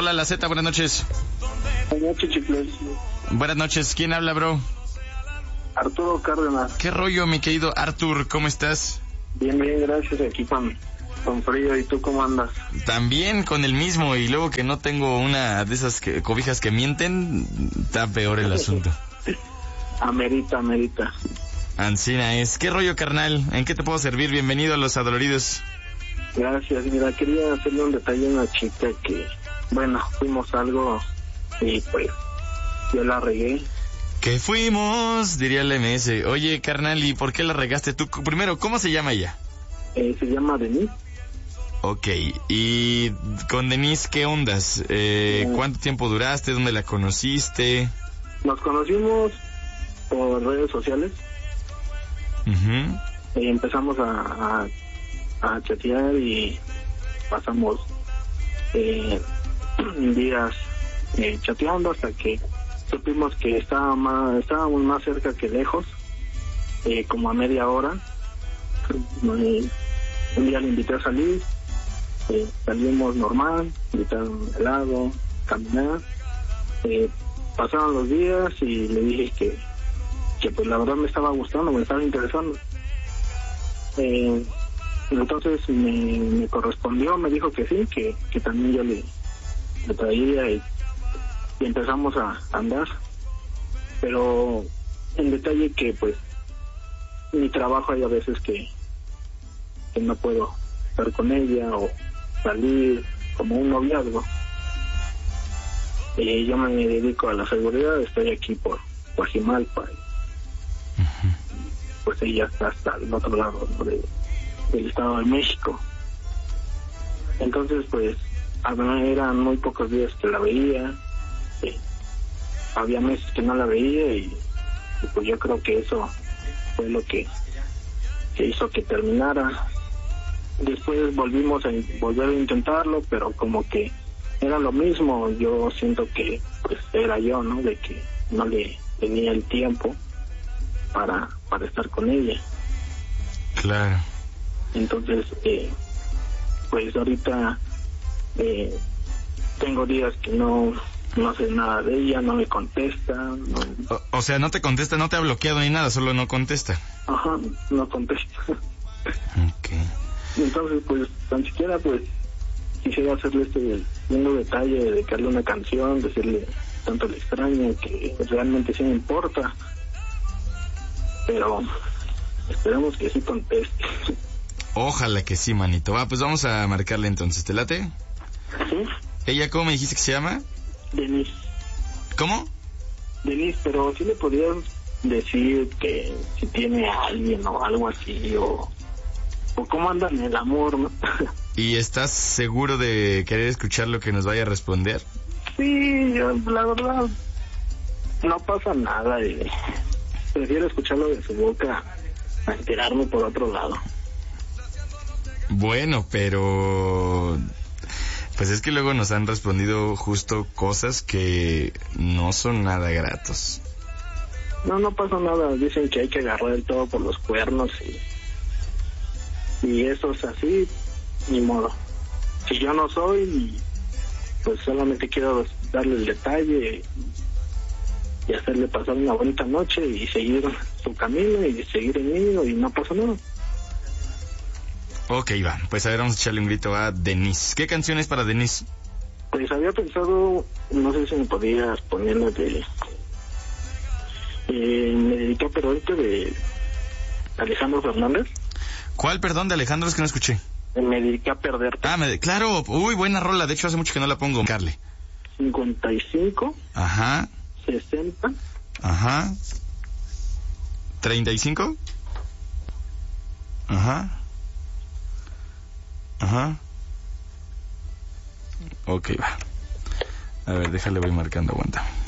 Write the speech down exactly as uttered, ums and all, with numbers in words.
Hola, la Z, buenas noches. Buenas noches, chicles. Buenas noches, ¿quién habla, bro? Arturo Cárdenas. ¿Qué rollo, mi querido Artur? ¿Cómo estás? Bien, bien, gracias. Aquí con, con frío. ¿Y tú cómo andas? También con el mismo, y luego que no tengo una de esas que, cobijas que mienten, está peor el asunto. Amerita, amerita. Ancina es. ¿Qué rollo, carnal? ¿En qué te puedo servir? Bienvenido a Los Adoloridos. Gracias. Mira, quería hacerle un detalle a una chica que, bueno, fuimos algo y pues yo la regué. ¿Qué fuimos? Diría el M S. Oye, carnal, ¿y por qué la regaste tú? Primero, ¿cómo se llama ella? Eh, se llama Denise. Ok, y con Denise, ¿qué ondas? Eh, Eh, ¿Cuánto tiempo duraste? ¿Dónde la conociste? Nos conocimos por redes sociales. Uh-huh. Y empezamos a, a, a chatear y pasamos eh, días eh, chateando hasta que supimos que estaba más, estábamos más cerca que lejos, eh, como a media hora. Eh, un día le invité a salir, eh, salimos normal, invitaron helado, caminar. Eh, pasaron los días y le dije que, que pues la verdad me estaba gustando, me estaba interesando. Eh, entonces me, me correspondió, me dijo que sí, que, que también yo le, le traía y, y empezamos a andar. Pero en detalle que pues mi trabajo hay a veces que, que no puedo estar con ella o salir como un noviazgo. Eh, yo me dedico a la seguridad, estoy aquí por Guajimalpa. Pues ella está hasta el otro lado, ¿no?, de, del Estado de México. Entonces, pues, eran muy pocos días que la veía, eh, había meses que no la veía y, y pues yo creo que eso fue lo que, que hizo que terminara. Después volvimos a volver a intentarlo, pero como que era lo mismo. Yo siento que pues era yo, ¿no?, de que no le tenía el tiempo para para estar con ella. Claro. Entonces, eh, pues ahorita eh, tengo días que no no sé nada de ella, no me contesta. No, o, o sea, no te contesta, no te ha bloqueado ni nada, solo no contesta. Ajá, no contesta. Ok. Entonces, pues, tan siquiera, pues, quisiera hacerle este lindo detalle, dedicarle una canción, decirle tanto le extraño, que realmente sí me importa. Pero esperemos que sí conteste. Ojalá que sí, manito. Va, pues vamos a marcarle entonces. ¿Te late? ¿Sí? ¿Ella cómo me dijiste que se llama? Denise. ¿Cómo? Denise, pero sí le podrías decir que si tiene a alguien o algo así, o, o cómo anda en el amor, ¿no? ¿Y estás seguro de querer escuchar lo que nos vaya a responder? Sí, yo, la verdad, no pasa nada y prefiero escucharlo de su boca a enterarme por otro lado. Bueno, pero pues es que luego nos han respondido justo cosas que no son nada gratos. No, no pasa nada. Dicen que hay que agarrar el todo por los cuernos y, y eso es así, ni modo. Si yo no soy, pues solamente quiero darle el detalle y hacerle pasar una bonita noche y seguir su camino y seguir en mí y no pasa nada. Ok, va, pues a ver, vamos a echarle un grito a Denise. ¿Qué canción es para Denise? Pues había pensado, no sé si me podías ponerla de eh, me dediqué a perderte de Alejandro Fernández. ¿Cuál, perdón, de Alejandro? Es que no escuché. Me dediqué a perderte. Ah, me de... claro, uy, buena rola, de hecho hace mucho que no la pongo. Carle. cincuenta y cinco. Ajá. sesenta. Ajá. treinta y cinco. Ajá. Ajá. Ok, va. A ver, déjale, voy marcando, aguanta.